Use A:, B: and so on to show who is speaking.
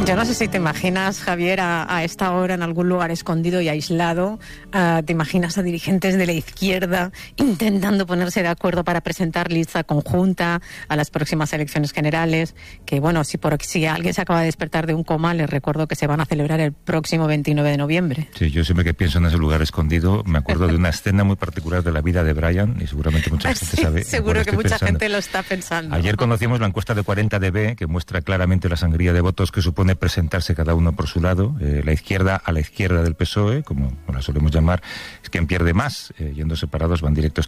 A: Yo no sé si te imaginas, Javier, a esta hora en algún lugar escondido y aislado, te imaginas a dirigentes de la izquierda intentando ponerse de acuerdo para presentar lista conjunta a las próximas elecciones generales, que bueno, si alguien se acaba de despertar de un coma, les recuerdo que se van a celebrar el próximo 29 de noviembre.
B: Sí, yo siempre que pienso en ese lugar escondido, me acuerdo de una escena muy particular de la vida de Brian, y seguramente mucha gente sabe.
A: Seguro que mucha gente lo está pensando.
B: Ayer conocimos la encuesta de 40DB, que muestra claramente la sangría de votos que supone presentarse cada uno por su lado. La izquierda a la izquierda del PSOE, como la solemos llamar, es quien pierde más. Yendo separados van directos